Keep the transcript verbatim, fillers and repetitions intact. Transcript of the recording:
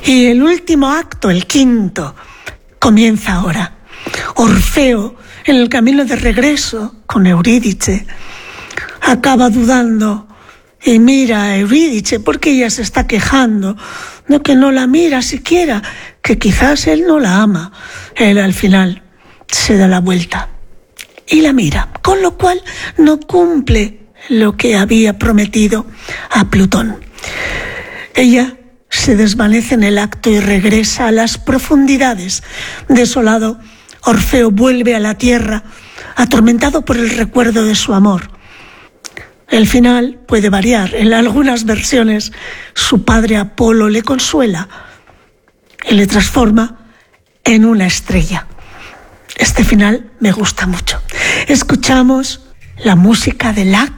Y el último acto, el quinto, comienza ahora. Orfeo, en el camino de regreso con Eurídice, acaba dudando y mira a Eurídice porque ella se está quejando de que no la mira siquiera, que quizás él no la ama. Él al final se da la vuelta y la mira, con lo cual no cumple lo que había prometido a Plutón. Ella se desvanece en el acto y regresa a las profundidades. Desolado, Orfeo vuelve a la tierra, atormentado por el recuerdo de su amor. El final puede variar. En algunas versiones, su padre Apolo le consuela y le transforma en una estrella. Este final me gusta mucho. Escuchamos la música de la